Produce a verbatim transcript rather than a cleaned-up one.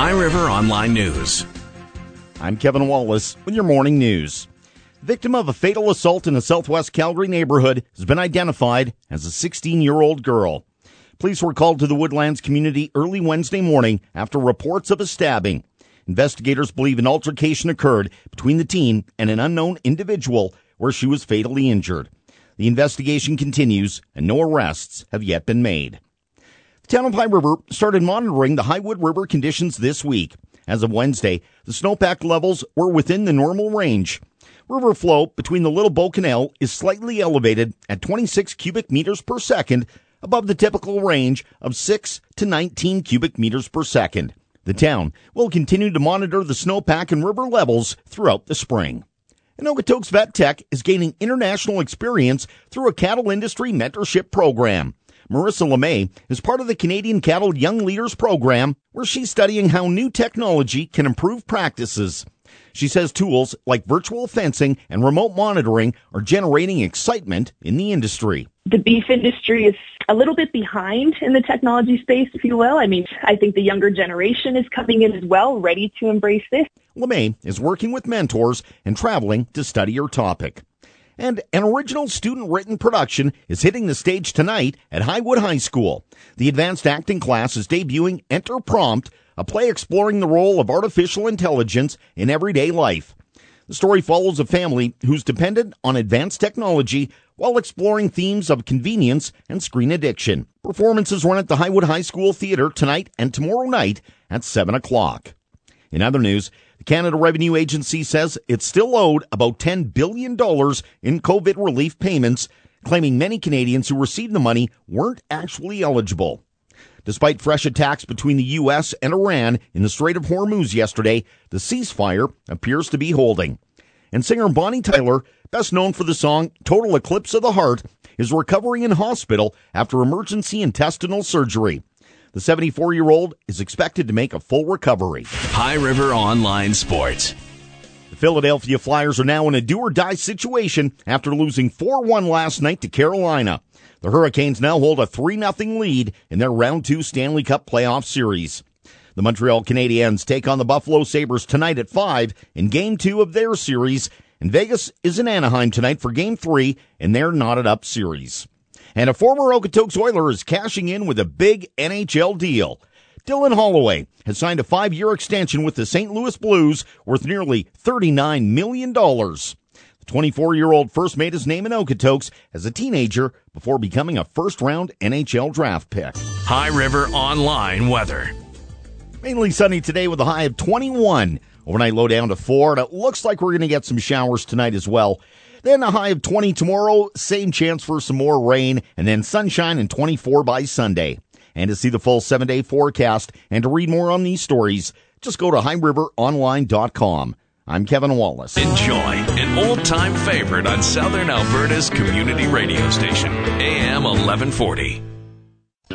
High River Online News. I'm Kevin Wallace with your morning news. Victim of a fatal assault in a southwest Calgary neighborhood has been identified as a sixteen-year-old girl. Police were called to the Woodlands community early Wednesday morning after reports of a stabbing. Investigators believe an altercation occurred between the teen and an unknown individual where she was fatally injured. The investigation continues and no arrests have yet been made. The town of High River started monitoring the Highwood River conditions this week. As of Wednesday, the snowpack levels were within the normal range. River flow between the Little Bow Canal is slightly elevated at twenty-six cubic meters per second, above the typical range of six to nineteen cubic meters per second. The town will continue to monitor the snowpack and river levels throughout the spring. And Okotoks Vet Tech is gaining international experience through a cattle industry mentorship program. Marissa LeMay is part of the Canadian Cattle Young Leaders Program, where she's studying how new technology can improve practices. She says tools like virtual fencing and remote monitoring are generating excitement in the industry. The beef industry is a little bit behind in the technology space, if you will. I mean, I think the younger generation is coming in as well, ready to embrace this. LeMay is working with mentors and traveling to study her topic. And an original student-written production is hitting the stage tonight at Highwood High School. The advanced acting class is debuting Enter Prompt, a play exploring the role of artificial intelligence in everyday life. The story follows a family who's dependent on advanced technology while exploring themes of convenience and screen addiction. Performances run at the Highwood High School Theater tonight and tomorrow night at seven o'clock. In other news, the Canada Revenue Agency says it's still owed about ten billion dollars in COVID relief payments, claiming many Canadians who received the money weren't actually eligible. Despite fresh attacks between the U S and Iran in the Strait of Hormuz yesterday, the ceasefire appears to be holding. And singer Bonnie Tyler, best known for the song Total Eclipse of the Heart, is recovering in hospital after emergency intestinal surgery. The seventy-four-year-old is expected to make a full recovery. High River Online Sports. The Philadelphia Flyers are now in a do-or-die situation after losing four one last night to Carolina. The Hurricanes now hold a three nothing lead in their Round two Stanley Cup playoff series. The Montreal Canadiens take on the Buffalo Sabres tonight at five in Game two of their series, and Vegas is in Anaheim tonight for Game three in their knotted-up series. And a former Okotoks Oiler is cashing in with a big N H L deal. Dylan Holloway has signed a five-year extension with the Saint Louis Blues worth nearly thirty-nine million dollars. The twenty-four-year-old first made his name in Okotoks as a teenager before becoming a first-round N H L draft pick. High River Online weather. Mainly sunny today with a high of twenty-one. Overnight low down to four, and it looks like we're going to get some showers tonight as well. Then a high of twenty tomorrow, same chance for some more rain, and then sunshine and twenty-four by Sunday. And to see the full seven-day forecast and to read more on these stories, just go to high river online dot com. I'm Kevin Wallace. Enjoy an old-time favorite on Southern Alberta's community radio station, A M eleven forty.